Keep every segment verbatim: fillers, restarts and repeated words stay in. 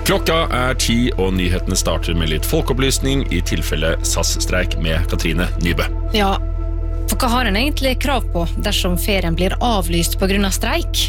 Klokka er ti, og nyhetene starter med litt folkeopplysning i tilfelle S A S-streik med Katrine Nybø. Ja, for hva har en egentlig krav på dersom ferien blir avlyst på grunn av streik?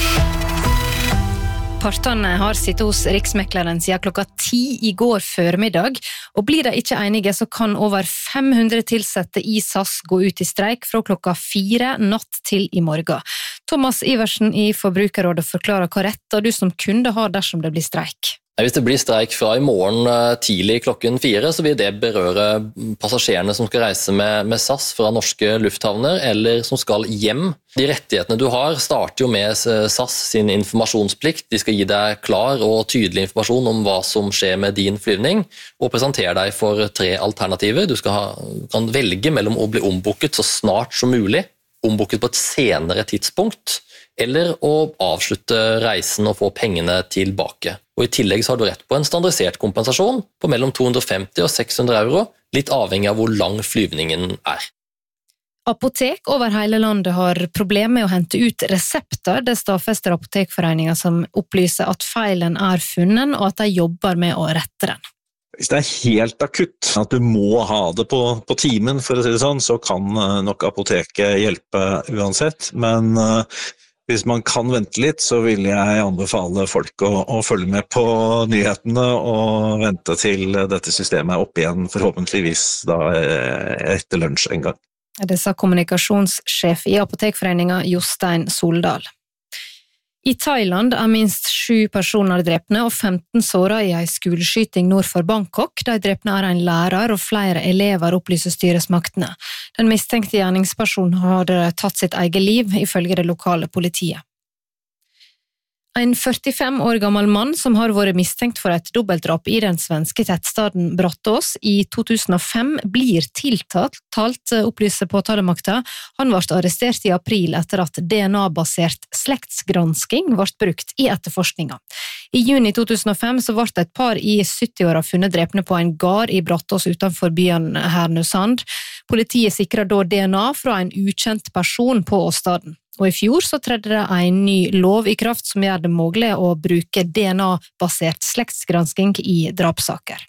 Partene har sittet hos Riksmekleren siden klokka ti i går førmiddag, og blir de ikke enige så kan over fem hundre tilsette i S A S gå ut i streik fra klokka fire natt til i morgen. Thomas Iversen i Forbrukerrådet forklarer hva rett du som kunde har dersom det blir streik. Hvis det blir streik fra i morgen tidlig klokken fire, så vil det berøre passasjerene som skal reise med, med S A S fra norske lufthavner, eller som skal hjem. De rettighetene du har starter jo med S A S sin informasjonsplikt. De skal gi deg klar og tydelig informasjon om hva som skjer med din flyvning, og presentere deg for tre alternativer. Du skal ha, kan velge mellom å bli ombooket så snart som mulig, ombooket på et senere tidspunkt, eller å avslutte reisen og få pengene tilbake. Og I tillegg så har du rett på en standardisert kompensasjon på mellom to hundre og femti og seks hundre euro, litt avhengig av hvor lang flyvningen er. Apotek over hele landet har problemer med å hente ut resepter. Det stadfester Apotekforeningen som opplyser at feilen er funnet og at de jobber med å rette den. Hvis det er helt akutt, at du må ha det på, på timen, for å si det sånn, så kan nok apoteket hjelpe uansett. Men uh, hvis man kan vente litt, så vil jeg anbefale folk å, å følge med på nyhetene og vente til dette systemet er opp igjen, forhåpentligvis da etter lunsj en gang. Det sa kommunikasjonssjef i Apotekforeningen Jostein Soldal. I Thailand er minst sju personer drepne og femten såret i en skoleskyting nord for Bangkok. De drepne er en lærer og flere elever, opplyser styresmaktene. Den mistenkte gjerningspersonen har tatt sitt eget liv, ifølge det lokale politiet. En førtifem år gammel mann som har vært mistenkt for et dobbeltdrap i den svenske tettstaden Brattås i to tusen og fem blir tiltalt, talt, opplyser påtalemakta. Han ble arrestert i april etter at D N A-basert slektsgransking ble brukt i etterforskninga. I juni to tusen og fem så ble et par i sytti-åra funnet drepne på en gard i Brattås utenfor byen Härnösand. Politiet sikret da D N A fra en ukjent person på åstaden. Og i fjor så tredde det en ny lov i kraft som gjør det mulig å bruke D N A-basert slektsgransking i drapssaker.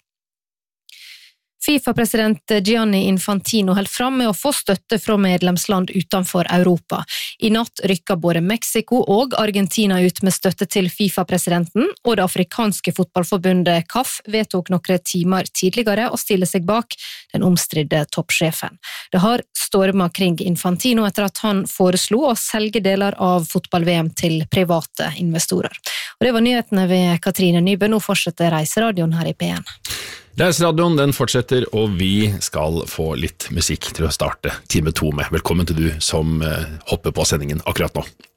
FIFA-president Gianni Infantino held fram med å få støtte fra medlemsland utenfor Europa. I natt rykket både Mexico og Argentina ut med støtte til FIFA-presidenten, og det afrikanske fotballforbundet C A F vedtok noen timer tidligere å stille seg bak den omstridte toppsjefen. Det har stormet kring Infantino etter at han foreslo å selge deler av fotball-V M til private investorer. Og det var nyhetene ved Katrine Nybø. Nå fortsetter Reiseradioen her i P en. Reiseradioen den fortsetter, og vi skal få litt musikk til å starte time to med. Velkommen til du som hopper på sendingen akkurat nå.